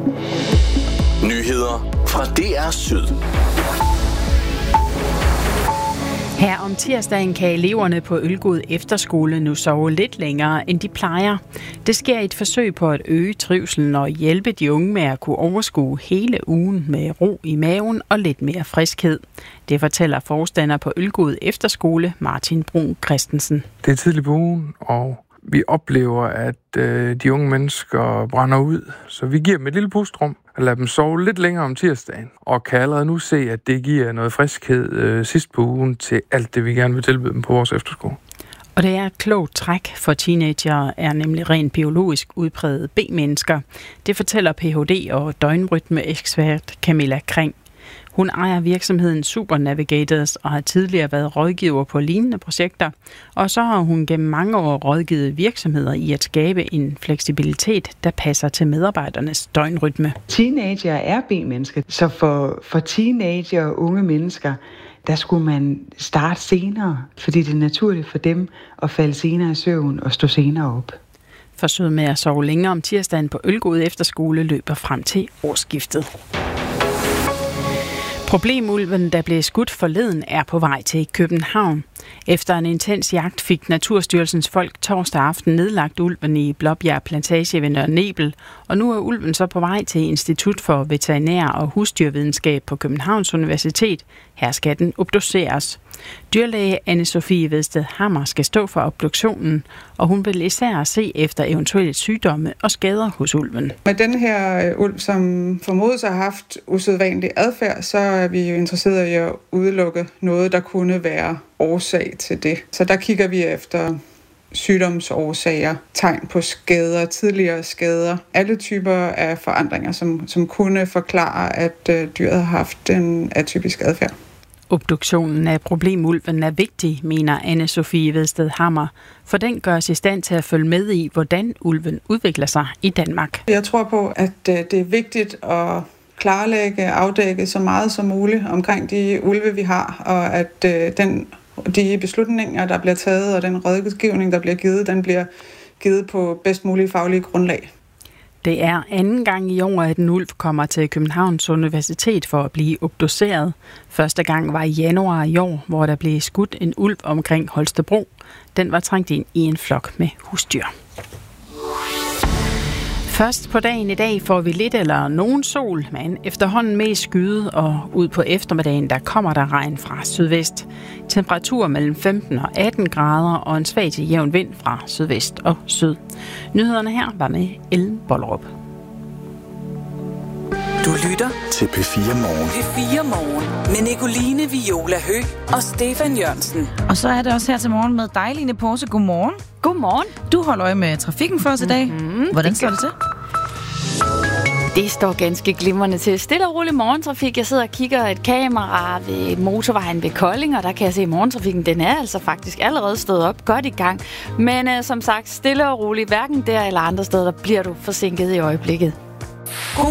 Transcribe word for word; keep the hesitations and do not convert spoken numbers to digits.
Nyheder fra D R Syd. Her om tirsdagen kan eleverne på Ølgod Efterskole nu sove lidt længere, end de plejer. Det sker i et forsøg på at øge trivselen og hjælpe de unge med at kunne overskue hele ugen med ro i maven og lidt mere friskhed. Det fortæller forstander på Ølgod Efterskole, Martin Brun Christensen. Det er tidligt på ugen, og vi oplever, at øh, de unge mennesker brænder ud. Så vi giver dem et lille pustrum og lader dem sove lidt længere om tirsdagen. Og kan allerede nu se, at det giver noget friskhed øh, sidst på ugen til alt det, vi gerne vil tilbyde dem på vores efterskole. Og det er et klogt træk, for teenagere er nemlig rent biologisk udpræget B-mennesker. Det fortæller P H D og døgnrytme-ekspert Camilla Kring. Hun ejer virksomheden Super Navigators og har tidligere været rådgiver på lignende projekter. Og så har hun gennem mange år rådgivet virksomheder i at skabe en fleksibilitet, der passer til medarbejdernes døgnrytme. Teenager er B-mennesker, så for, for teenager og unge mennesker, der skulle man starte senere, fordi det er naturligt for dem at falde senere i søvn og stå senere op. Forsøget med at sove længere om tirsdagen på Ølgod Efterskole løber frem til årsskiftet. Problemulven, der blev skudt forleden, er på vej til København. Efter en intens jagt fik Naturstyrelsens folk torsdag aften nedlagt ulven i Blåbjerg Plantage ved Nørre Nebel, og nu er ulven så på vej til Institut for Veterinær og Husdyrvidenskab på Københavns Universitet. Her skal den obduceres. Dyrlæge Anne-Sophie Vedsted Hammer skal stå for obduktionen, og hun vil især se efter eventuelle sygdomme og skader hos ulven. Med den her ulv, som formodes har haft usædvanlig adfærd, så er vi jo interesseret i at udelukke noget, der kunne være årsag til det. Så der kigger vi efter sygdomsårsager, tegn på skader, tidligere skader, alle typer af forandringer, som, som kunne forklare, at øh, dyret har haft en atypisk adfærd. Obduktionen af problemulven er vigtig, mener Anne-Sophie Vedsted Hammer, for den gør os i stand til at følge med i, hvordan ulven udvikler sig i Danmark. Jeg tror på, at det er vigtigt at klarlægge, afdække så meget som muligt omkring de ulve, vi har, og at den, de beslutninger, der bliver taget, og den rådgivning, der bliver givet, den bliver givet på bedst mulige faglige grundlag. Det er anden gang i år, at en ulv kommer til Københavns Universitet for at blive obduceret. Første gang var i januar i år, hvor der blev skudt en ulv omkring Holstebro. Den var trængt ind i en flok med husdyr. Først på dagen i dag får vi lidt eller nogen sol, men efterhånden mest skyde, og ud på eftermiddagen der kommer der regn fra sydvest. Temperatur mellem femten og atten grader og en svag til jævn vind fra sydvest og syd. Nyhederne her var med Ellen Bollerup. Du lytter til P fire Morgen. P fire Morgen med Nicoline Viola Høgh og Stefan Jørgensen. Og så er det også her til morgen med dig, Line Porse. Godmorgen. Godmorgen. Du holder øje med trafikken for os i dag. Mm-hmm. Hvordan står det til? Det står ganske glimrende til. Stille og rolig morgentrafik. Jeg sidder og kigger et kamera ved motorvejen ved Kolding, og der kan jeg se, at morgentrafikken den er altså faktisk allerede stået op godt i gang. Men uh, som sagt, stille og roligt, hverken der eller andre steder, der bliver du forsinket i øjeblikket. God